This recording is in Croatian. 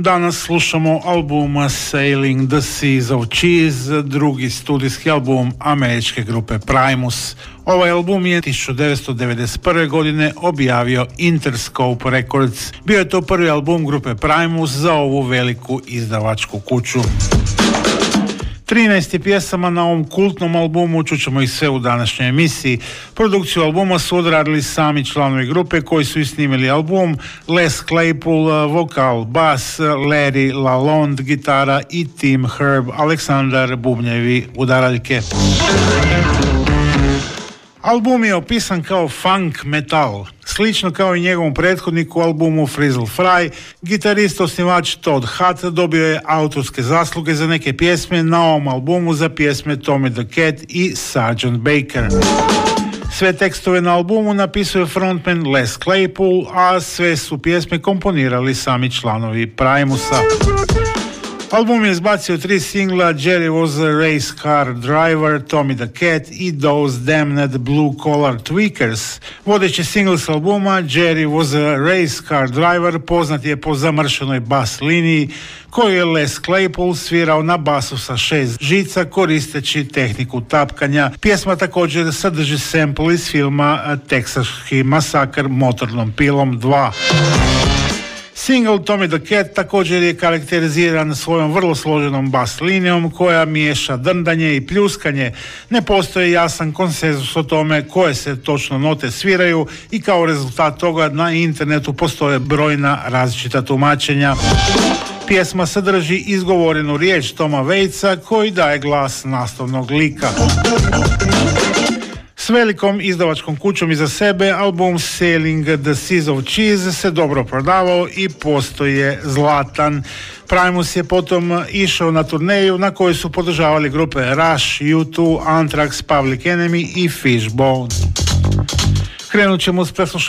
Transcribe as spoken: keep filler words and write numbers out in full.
Danas slušamo album Sailing the Seas of Cheese, drugi studijski album američke grupe Primus. Ovaj album je tisuću devetsto devedeset prve. godine objavio Interscope Records. Bio je to prvi album grupe Primus za ovu veliku izdavačku kuću. trinaest pjesama na ovom kultnom albumu, čućemo ih sve u današnjoj emisiji. Produkciju albuma su odradili sami članovi grupe koji su isnimili album: Les Claypool, vokal, bas, Larry Lalonde, gitara i Tim Herb, Aleksandar bubnjevi, udaraljke. Album je opisan kao funk metal. Slično kao i njegovom prethodniku albumu Frizzle Fry, gitarist osnivač Todd Hutt dobio je autorske zasluge za neke pjesme na ovom albumu za pjesme Tommy the Cat i sergeant Baker. Sve tekstove na albumu napisuje frontman Les Claypool, a sve su pjesme komponirali sami članovi Primusa. Album je izbacio tri singla: Jerry was a race car driver, Tommy the Cat i Those Damned Blue Collar Tweakers. Vodeći singl s albuma, Jerry was a race car driver, poznat je po zamršenoj bas liniji koju je Les Claypool svirao na basu sa šest žica koristeći tehniku tapkanja. Pjesma također sadrži sample iz filma Teksaški masakr motornom pilom dva. Single Tommy the Cat također je karakteriziran svojom vrlo složenom bas linijom koja miješa drndanje i pljuskanje. Ne postoji jasan konsenzus o tome koje se točno note sviraju i kao rezultat toga na internetu postoje brojna različita tumačenja. Pjesma sadrži izgovorenu riječ Toma Waitsa koji daje glas nastavnog lika. S velikom izdavačkom kućom iza sebe, album Sailing the Seas of Cheese se dobro prodavao i postoje zlatan. Primus je potom išao na turneju na kojoj su podržavali grupe Rush, U dva, Anthrax, Public Enemy i Fishbone. Krenut ćemo s preslušanjem